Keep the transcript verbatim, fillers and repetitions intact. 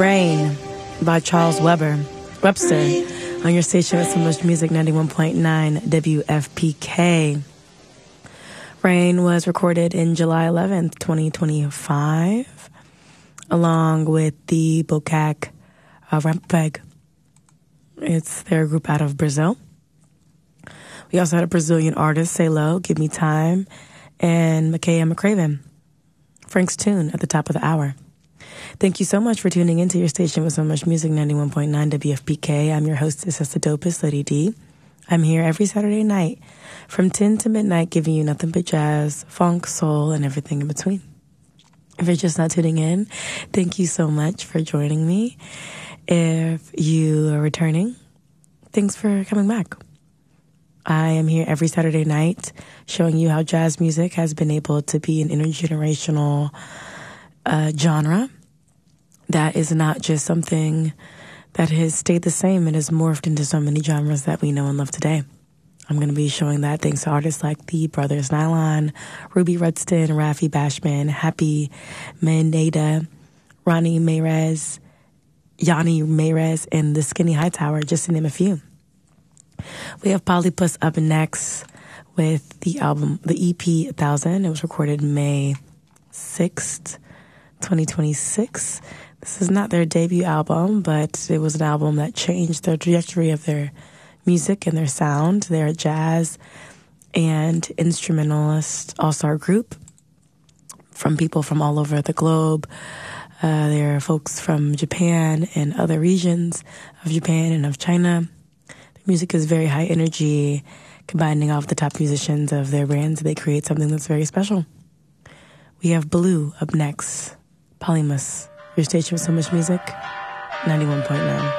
Rain by Charles Weber, Webster on your station with so much music, ninety-one point nine W F P K. Rain was recorded in July eleventh, twenty twenty-five, along with the Bokak uh, Rampeg. It's their group out of Brazil. We also had a Brazilian artist, Salo, Give Me Time, and Makaya McCraven, Frank's Tune at the top of the hour. Thank you so much for tuning into your station with so much music, ninety-one point nine W F P K. I'm your hostess, that's the dopest, Lady D. I'm here every Saturday night from ten to midnight, giving you nothing but jazz, funk, soul, and everything in between. If you're just not tuning in, thank you so much for joining me. If you are returning, thanks for coming back. I am here every Saturday night showing you how jazz music has been able to be an intergenerational uh, genre that is not just something that has stayed the same. It has morphed into so many genres that we know and love today. I'm going to be showing that thanks to artists like the Brothers Nylon, Ruby Rudston, Rafi Bashman, Happy Meneda, Ronnie Mayrez, Yanni Mayrez, and the Skinny Hightower, just to name a few. We have Polypuss up next with the album, the E P one thousand. It was recorded May sixth, twenty twenty-six. This is not their debut album, but it was an album that changed the trajectory of their music and their sound. They're a jazz and instrumentalist all-star group from people from all over the globe. Uh, there are folks from Japan and other regions of Japan and of China. Their music is very high energy, combining all of the top musicians of their bands. They create something that's very special. We have Blue up next. Polymus, your station with so much music, ninety-one point nine.